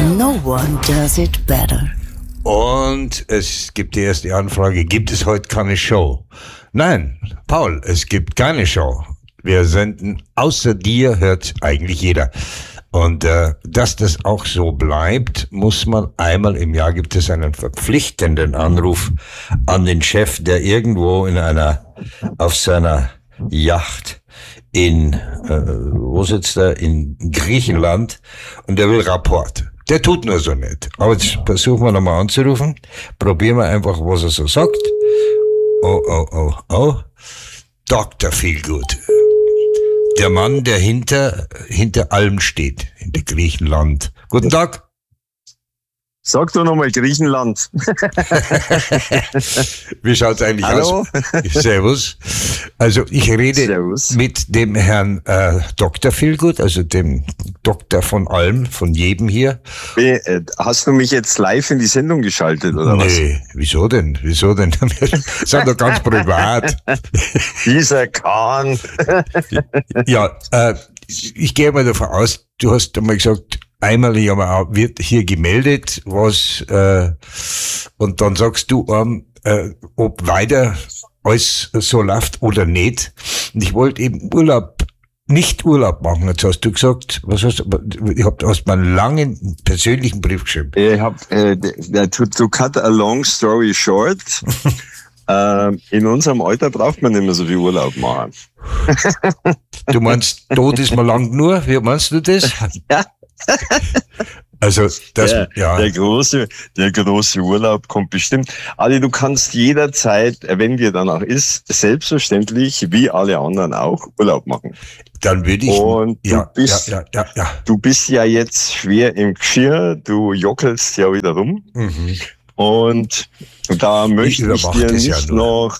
No one does it better. Und es gibt die erste Anfrage, gibt es heute keine Show? Nein, Paul, es gibt keine Show. Wir senden, außer dir hört eigentlich jeder. Und dass das auch so bleibt, muss man einmal im Jahr, gibt es einen verpflichtenden Anruf an den Chef, der irgendwo auf seiner Yacht wo sitzt er? In Griechenland, und der will Rapport. Der tut nur so nicht. Aber jetzt versuchen wir nochmal anzurufen. Probieren wir einfach, was er so sagt. Oh. Dr. Feelgood. Der Mann, der hinter allem steht. Hinter Griechenland. Guten Tag. Sag doch nochmal Griechenland. Wie schaut's eigentlich aus? Servus. Also ich rede mit dem Herrn Dr. Feelgood, also dem Doktor von allem, von jedem hier. Hast du mich jetzt live in die Sendung geschaltet, oder was? Nee, wieso denn? Wir sind doch ganz privat. Dieser Kahn. Ja, ich gehe mal davon aus, du hast einmal gesagt, einmal wird hier gemeldet, was und dann sagst du, ob weiter alles so läuft oder nicht. Und ich wollte eben nicht Urlaub machen. Jetzt hast du gesagt, hast mir einen langen persönlichen Brief geschrieben. Ich habe to cut a long story short. In unserem Alter braucht man nicht mehr so viel Urlaub machen. Du meinst, tot ist man lang nur? Wie meinst du das? Ja. Also, der große Urlaub kommt bestimmt. Adi, du kannst jederzeit, wenn dir danach ist, selbstverständlich, wie alle anderen auch, Urlaub machen. Dann würde ich... Und du bist ja jetzt schwer im Geschirr, du jockelst ja wieder rum. Mhm. Und da möchte ich dir nicht noch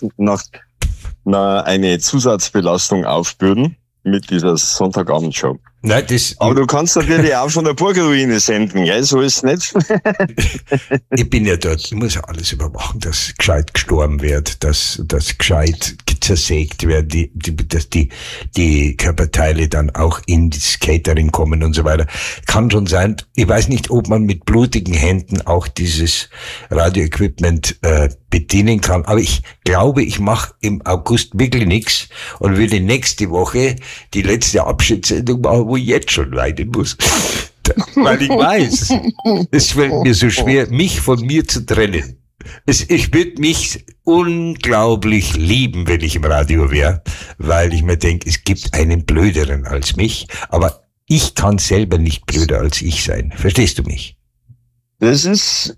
eine Zusatzbelastung aufbürden mit dieser Sonntagabendshow. Nein, aber du kannst natürlich auch von der Burgruine senden, gell? So ist es nicht. Ich bin ja dort, ich muss ja alles überwachen, dass gescheit gestorben wird, dass gescheit zersägt wird, dass die Körperteile dann auch in das Catering kommen und so weiter. Kann schon sein, ich weiß nicht, ob man mit blutigen Händen auch dieses Radioequipment bedienen kann, aber ich glaube, ich mache im August wirklich nichts und will nächste Woche die letzte Abschiedssendung machen, wo ich jetzt schon leiden muss. Weil ich weiß, es fällt mir so schwer, mich von mir zu trennen. Ich würde mich unglaublich lieben, wenn ich im Radio wäre, weil ich mir denke, es gibt einen Blöderen als mich, aber ich kann selber nicht blöder als ich sein. Verstehst du mich? Das ist,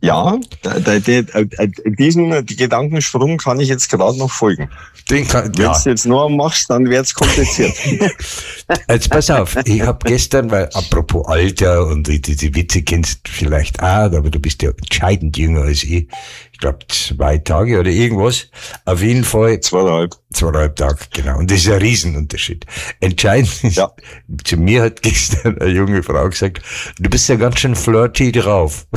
diesen Gedankensprung kann ich jetzt gerade noch folgen. Wenn du jetzt nur machst, dann wird's kompliziert. Jetzt pass auf, ich habe gestern, weil apropos Alter und diese Witze kennst du vielleicht auch, aber du bist ja entscheidend jünger als ich. Ich glaube 2 Tage oder irgendwas. Auf jeden Fall 2,5 Tage, genau. Und das ist ein Riesenunterschied. Entscheidend ist, zu mir hat gestern eine junge Frau gesagt, du bist ja ganz schön flirty drauf.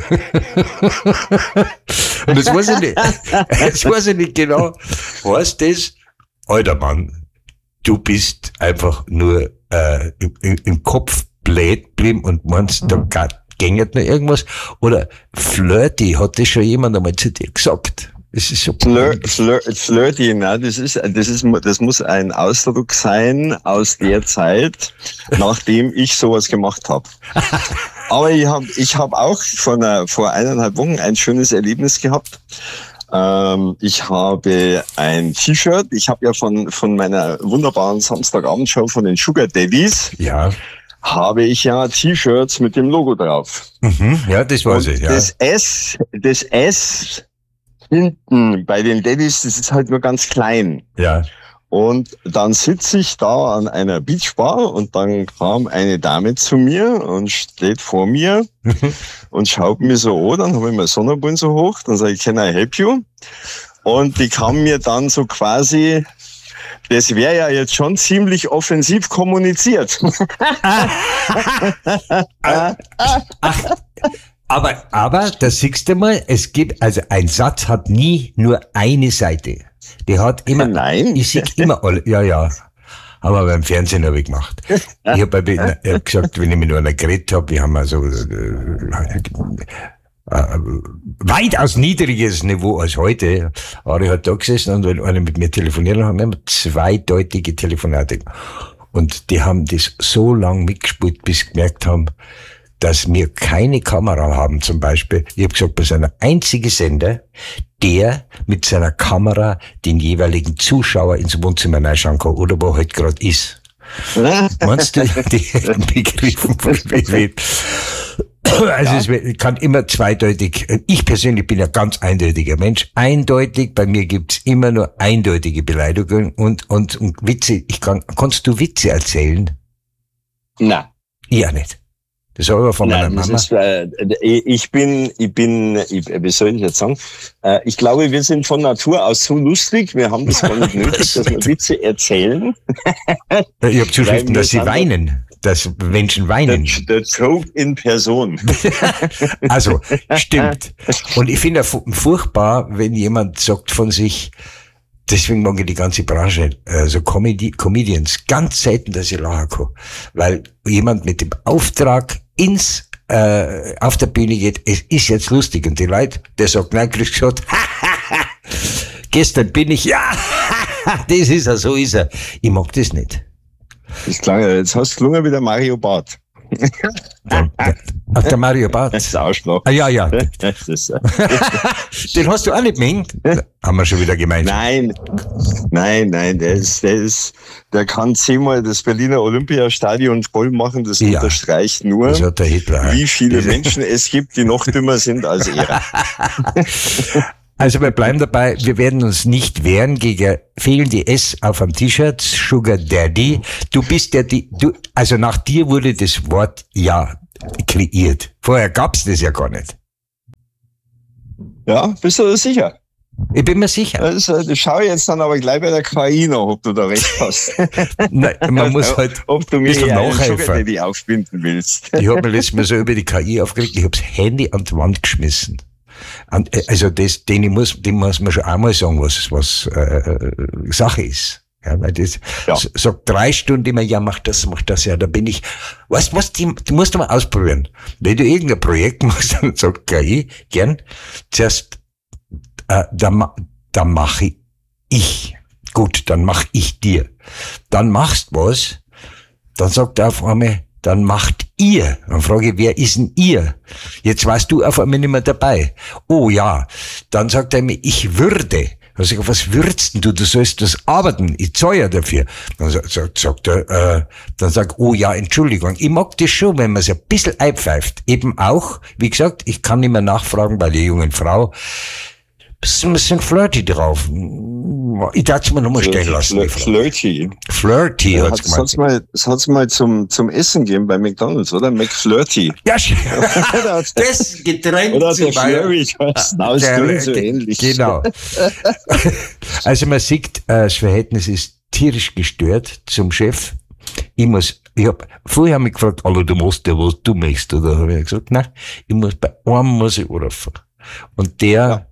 Und das weiß ich nicht genau. Weißt du das? Alter Mann, du bist einfach nur im Kopf blöd geblieben und meinst, da gängert noch irgendwas? Oder flirty, hat das schon jemand einmal zu dir gesagt? Das ist so flirty, na, das muss ein Ausdruck sein aus der Zeit, nachdem ich sowas gemacht habe. Aber ich hab auch vor 1,5 Wochen ein schönes Erlebnis gehabt. Ich habe ein T-Shirt. Ich habe ja von meiner wunderbaren Samstagabendshow von den Sugar Daddies. Ja. Habe ich ja T-Shirts mit dem Logo drauf. Mhm, ja, das weiß ich, ja. Das S hinten bei den Daddies, das ist halt nur ganz klein. Ja. Und dann sitze ich da an einer Beachbar und dann kam eine Dame zu mir und steht vor mir und schaut mir so an, dann habe ich mein Sonnenbrand so hoch, dann sage ich, can I help you? Und die kam mir dann so quasi, das wäre ja jetzt schon ziemlich offensiv kommuniziert. Aber das siehst du mal, es gibt, also ein Satz hat nie nur eine Seite. Die hat immer, Nein. Ich sehe immer alle, ja. Aber beim Fernsehen habe ich gemacht. Ich habe hab gesagt, wenn ich mit einer geredet habe, wir haben also weitaus niedriges Niveau als heute. Ari hat da gesessen und wenn einer mit mir telefoniert hat, haben wir immer zweideutige Telefonate. Und die haben das so lang mitgespielt, bis sie gemerkt haben, dass wir keine Kamera haben, zum Beispiel. Ich habe gesagt, bei so einer einzigen Sender, der mit seiner Kamera den jeweiligen Zuschauer ins Wohnzimmer reinschauen kann, oder wo er halt gerade ist. Meinst du, die hätten begriffen, von wem? Also es kann immer zweideutig, ich persönlich bin ja ganz eindeutiger Mensch, eindeutig, bei mir gibt's immer nur eindeutige Beleidigungen und Witze, kannst du Witze erzählen? Nein. Ja, nicht. Das habe ich von meiner Mama. Ist, ich bin, wie soll ich jetzt sagen? Ich glaube, wir sind von Natur aus so lustig, wir haben das gar nicht nötig, dass wir Witze erzählen. Ich habe Zuschriften, dass sie weinen, dass Menschen weinen. Der Joke in Person. Also, stimmt. Und ich finde furchtbar, wenn jemand sagt von sich, deswegen mag ich die ganze Branche, also Comedians, ganz selten, dass ich lachen kann. Weil jemand mit dem Auftrag auf der Bühne geht, es ist jetzt lustig. Und die Leute, der sagt, nein, grüß Gott, gestern bin ich, ja, das ist er, so ist er. Ich mag das nicht. Das klang, jetzt hast du gelungen wie der Mario Barth. Auf der Mario Barth. Das ist Arschloch. Ah, ja. Das ist, Den hast du auch nicht gemeint? Haben wir schon wieder gemeint. Nein, der kann 10-mal das Berliner Olympiastadion voll machen, das unterstreicht nur, das hat der Hitler. Wie viele Menschen es gibt, die noch dümmer sind als er. Also wir bleiben dabei, wir werden uns nicht wehren gegen fehlende S auf dem T-Shirt, Sugar Daddy. Du bist also nach dir wurde das Wort ja kreiert. Vorher gab's das ja gar nicht. Ja, bist du da sicher? Ich bin mir sicher. Das schaue ich jetzt dann aber gleich bei der KI nach, ob du da recht hast. Nein, man muss halt ob du mir einen nachhelfen. Sugar Daddy aufbinden willst. Ich habe mir letztes Mal so über die KI aufgeregt, ich habe das Handy an die Wand geschmissen. Also dem muss man schon einmal sagen, was Sache ist. Ja, weil das sagt 3 Stunden immer, ja, mach das, ja, da bin ich, weißt du was, die musst du mal ausprobieren. Wenn du irgendein Projekt machst, dann sagt KI, gern, zuerst, dann mache ich. Gut, dann mach ich dir. Dann machst was, dann sagt er auf einmal, dann macht ihr. Dann frage ich, wer ist denn ihr? Jetzt warst du auf einmal nicht mehr dabei. Oh ja. Dann sagt er mir, ich würde. Dann sag ich, was würdest denn du? Du sollst das arbeiten. Ich zahle ja dafür. Dann sagt er, dann sag, oh ja, Entschuldigung. Ich mag das schon, wenn man es ein bisschen einpfeift. Eben auch, wie gesagt, ich kann nicht mehr nachfragen bei der jungen Frau. Ein bisschen flirty drauf. Ich darf es mir nochmal stellen lassen. Flirty. Flirty, hat's gemeint. Das hat's mal zum Essen gegeben bei McDonald's, oder? McFlirty. Ja, das Getränk. Oder der Flurry, so ähnlich. Genau. Also man sieht, das Verhältnis ist tierisch gestört zum Chef. Vorher haben mich gefragt, du machst ja, was du möchtest, oder? Habe ich gesagt, nein, bei einem muss ich anrufen. Und der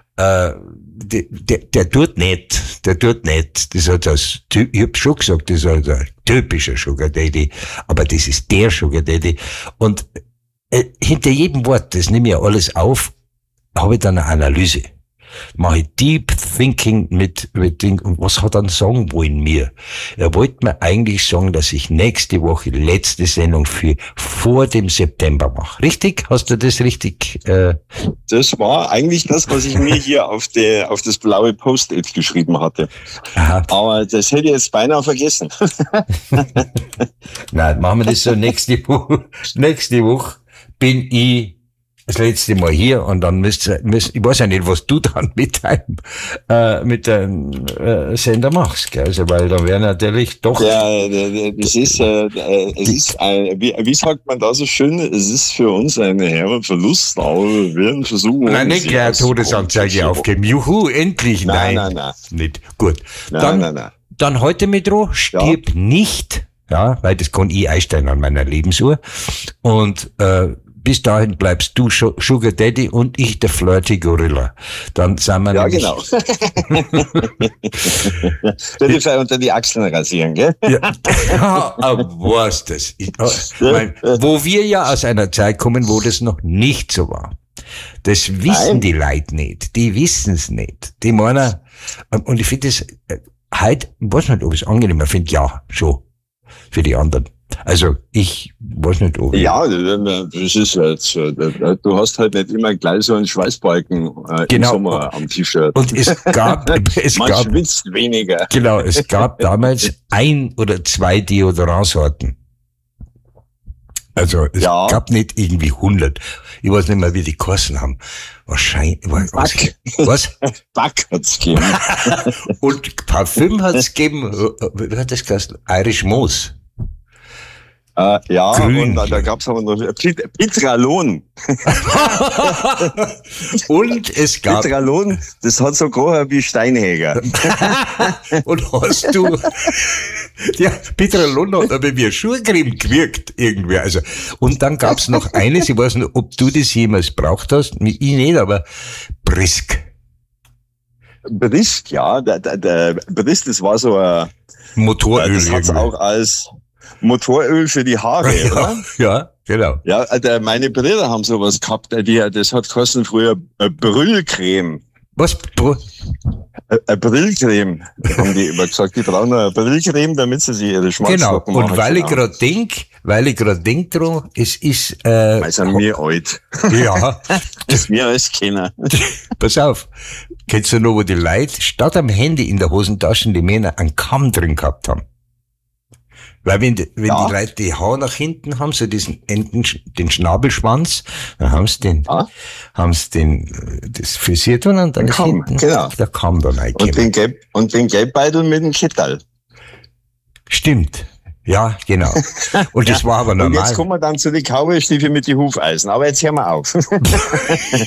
tut nicht. Das hat ich hab schon gesagt, das ist halt ein typischer Sugar Daddy, aber das ist der Sugar Daddy. Und hinter jedem Wort, das nehme ich alles auf, habe ich dann eine Analyse. Mache ich Deep Thinking mit Ding, und was hat er sagen wollen mir? Er wollte mir eigentlich sagen, dass ich nächste Woche letzte Sendung vor dem September mache. Richtig? Hast du das richtig? Das war eigentlich das, was ich mir hier auf das blaue Post-it geschrieben hatte. Aha. Aber das hätte ich jetzt beinahe vergessen. Nein, machen wir das so nächste Woche. Nächste Woche bin ich das letzte Mal hier, und dann ich weiß ja nicht, was du dann mit deinem Sender machst, gell? Also, weil da wäre natürlich doch. Ja, das ist, wie sagt man da so schön, es ist für uns ein herber Verlust, aber wir werden versuchen. Nein, nicht gleich Todesanzeige aufgeben. Juhu, endlich. Nein. Nicht. Gut. Nein. Dann heute Metro, stirb nicht, ja, weil das kann ich einstellen an meiner Lebensuhr. Und, bis dahin bleibst du Sugar Daddy und ich der Flirty Gorilla. Dann sind wir nämlich... genau. Bitte unter die Achseln rasieren, gell? Ja, was das? Wo wir ja aus einer Zeit kommen, wo das noch nicht so war. Das wissen die Leute nicht. Die wissen es nicht. Die meinen, und ich finde das heute, ich weiß nicht, ob ich es angenehmer finde, ja, schon. Für die anderen. Also, ich weiß nicht, ob ja, das ist jetzt, du hast halt nicht immer gleich so einen Schweißbalken im Sommer am T-Shirt. Und es gab, Man schwitzt weniger. Genau, es gab damals 1 oder 2 Deodorantsorten. Also, es gab nicht irgendwie 100. Ich weiß nicht mehr, wie die Kosten haben. Wahrscheinlich, was? Back hat's gegeben. Und Parfüm hat's gegeben, wie hat das geheißen? Irish Moss. Ja, Grün. Und da gab's aber noch Pitralon. Und es gab... Pitralon, das hat so gerochen wie Steinhäger. Und hast du... Ja, Pitralon hat aber wie Schuhcreme gewirkt, irgendwie. Also, und dann gab's noch eines, ich weiß nicht, ob du das jemals braucht hast, ich nicht, aber Brisk. Brisk, ja, der Brisk, das war so ein... Motoröl. Das hat's auch als... Motoröl für die Haare, ja, oder? Ja, genau. Ja, meine Brüder haben sowas gehabt. Das hat geheißen früher Brüllcreme. Was? Eine Brillcreme, haben die immer gesagt. Die brauchen eine Brillcreme, damit sie sich ihre Schmalzlocken machen. Genau. Und weil ich gerade denk dran, es ist... Weil sind wir alt. Ja. Das wir alles kennen. Pass auf. Kennst du noch, wo die Leute statt am Handy in der Hosentasche die Männer einen Kamm drin gehabt haben? Weil wenn die Leute die Haare nach hinten haben, so den Schnabelschwanz, dann haben sie das frisiert und dann Kamm, hinten, genau. der Kamm dann reingegeben. Und den Gelbbeitel mit dem Kittel. Stimmt. Ja, genau. Und das war aber normal. Und jetzt kommen wir dann zu den Cowboy-Stiefeln mit den Hufeisen. Aber jetzt hören wir auf.